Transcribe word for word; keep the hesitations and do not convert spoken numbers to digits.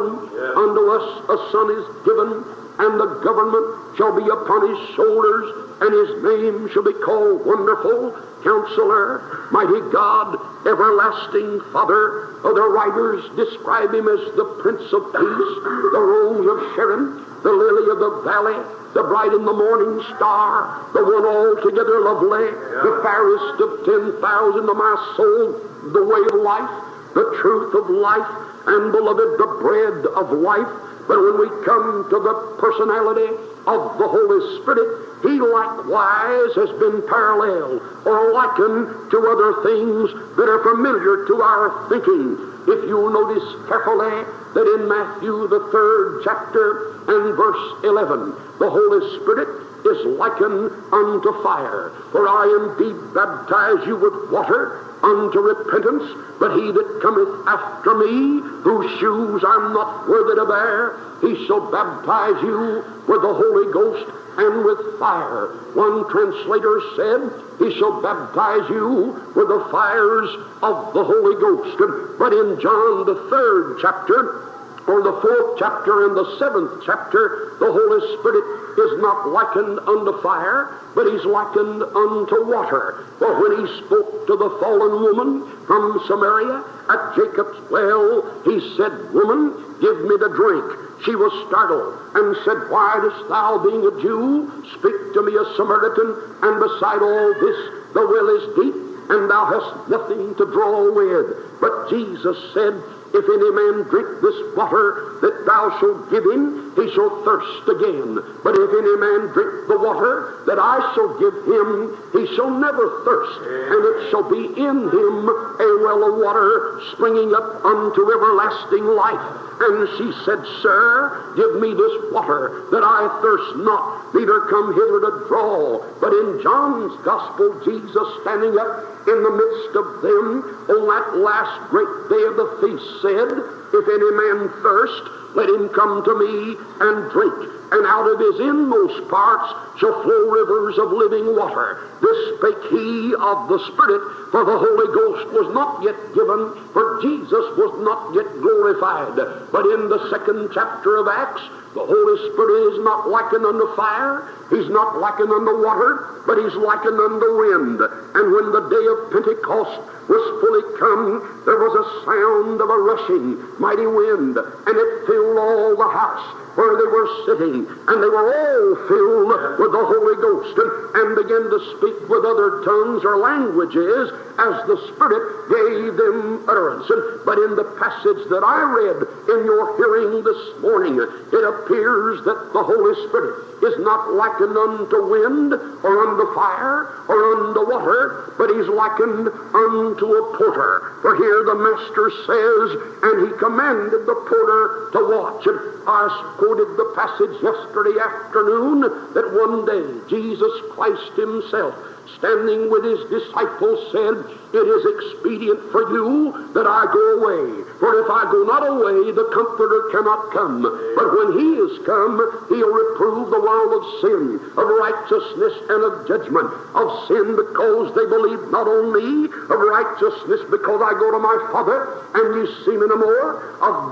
born, unto us a son is given, and the government shall be upon his shoulders, and his name shall be called Wonderful, Counselor, Mighty God, Everlasting Father. The writers describe him as the Prince of Peace, the Rose of Sharon, the Lily of the Valley, the bright and the morning star, the one altogether lovely, the fairest of ten thousand of my soul, the way of life, the truth of life, and beloved, the bread of life. But when we come to the personality of the Holy Spirit, he likewise has been paralleled or likened to other things that are familiar to our thinking. If you'll notice carefully that in Matthew the third chapter and verse eleven, the Holy Spirit is likened unto fire. For I indeed baptize you with water unto repentance, but he that cometh after me, whose shoes I'm not worthy to bear, he shall baptize you with the Holy Ghost and with fire. One translator said, he shall baptize you with the fires of the Holy Ghost. But in John the third chapter, or the fourth chapter and the seventh chapter, the Holy Spirit is not likened unto fire, but he's likened unto water. For when he spoke to the fallen woman from Samaria at Jacob's well, he said, Woman, give me to drink. She was startled and said, Why dost thou, being a Jew, speak to me, a Samaritan? And beside all this, the well is deep, and thou hast nothing to draw with. But Jesus said, If any man drink this water that thou shalt give him, he shall thirst again. But if any man drink the water that I shall give him, he shall never thirst. And it shall be in him a well of water springing up unto everlasting life. And she said, Sir, give me this water, that I thirst not, neither come hither to draw. But in John's Gospel, Jesus standing up in the midst of them on that last great day of the feast said, If any man thirst, let him come to me and drink. And out of his inmost parts shall flow rivers of living water. This spake he of the Spirit, for the Holy Ghost was not yet given, for Jesus was not yet glorified. But in the second chapter of Acts, the Holy Spirit is not likened unto fire, he's not likened unto water, but he's likened unto wind. And when the day of Pentecost was fully come, there was a sound of a rushing mighty wind, and it filled all the house where they were sitting, and they were all filled with the Holy Ghost, and, and began to speak with other tongues or languages as the Spirit gave them utterance. And, but in the passage that I read in your hearing this morning, it appears that the Holy Spirit is not likened unto wind or unto fire or unto water, but he's likened unto a porter. For here the Master says, and he commanded the porter to watch. And I quoted the passage yesterday afternoon that one day Jesus Christ himself, standing with his disciples, said, It is expedient for you that I go away. For if I go not away, the Comforter cannot come. But when he is come, he'll reprove the world of sin, of righteousness, and of judgment. Of sin because they believe not on me. Of righteousness because I go to my Father, and you see me no more. Of